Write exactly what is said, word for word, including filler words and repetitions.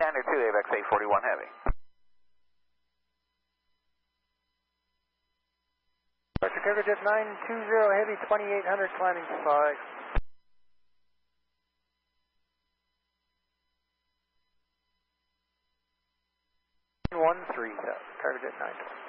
Standard two, AVEX eight forty-one Heavy. Departure Cargojet nine two zero Heavy, twenty-eight hundred climbing five. one three, Cargojet nine.